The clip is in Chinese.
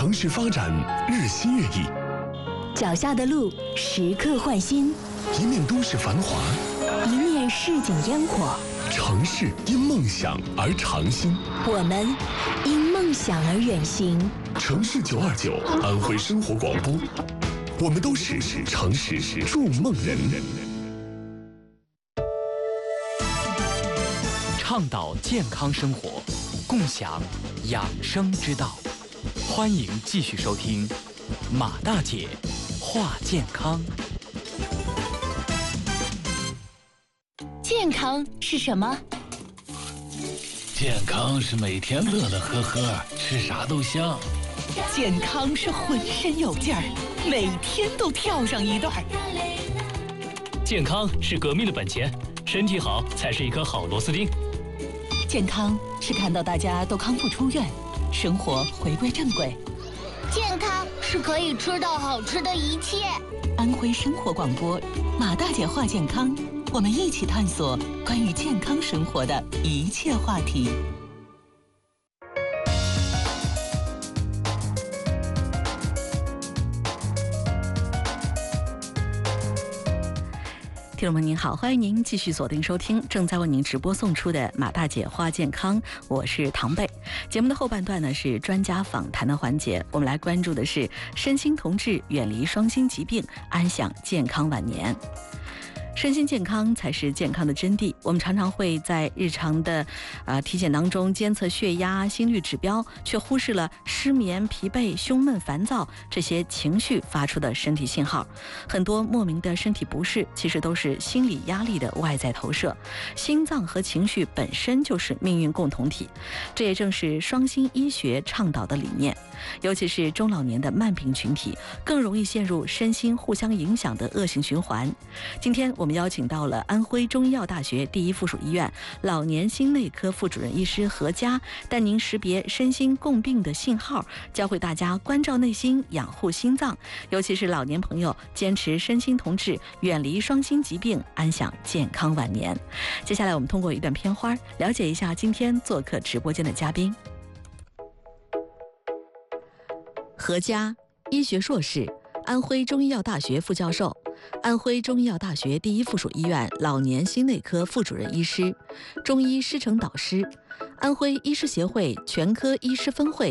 城市发展日新月异， 脚下的路时刻换新， 一面都市繁华， 一面市井烟火。 城市因梦想而长新， 我们因梦想而远行。 城市929安徽生活广播，我们都是城市筑梦人。 倡导健康生活，共享养生之道。欢迎继续收听马大姐话健康。 健康是什么？ 健康是每天乐乐呵呵，吃啥都香。 健康是浑身有劲儿，每天都跳上一段。 健康是革命的本钱，身体好才是一颗好螺丝钉。 健康是看到大家都康复出院，生活回归正轨。 健康是可以吃到好吃的一切。 安徽生活广播，马大姐话健康，我们一起探索关于健康生活的一切话题。 听众朋友您好，欢迎您继续锁定收听正在为您直播送出的马大姐话健康，我是唐贝。节目的后半段呢是专家访谈的环节，我们来关注的是身心同治，远离双心疾病，安享健康晚年。身心健康才是健康的真谛。我们常常会在日常的体检当中监测血压、心率指标，却忽视了失眠、疲惫、胸闷、烦躁这些情绪发出的身体信号。很多莫名的身体不适，其实都是心理压力的外在投射。心脏和情绪本身就是命运共同体，这也正是双心医学倡导的理念。尤其是中老年的慢病群体，更容易陷入身心互相影响的恶性循环。今天我们邀请到了安徽中医药大学第一附属医院老年心内科副主任医师何佳，带您识别身心共病的信号，教会大家关照内心，养护心脏。尤其是老年朋友，坚持身心同治，远离双心疾病，安享健康晚年。接下来我们通过一段片花，了解一下今天做客直播间的嘉宾。何佳，医学硕士，安徽中医药大学副教授，安徽中医药大学第一附属医院老年心内科副主任医师，中医师承导师，安徽医师协会全科医师分会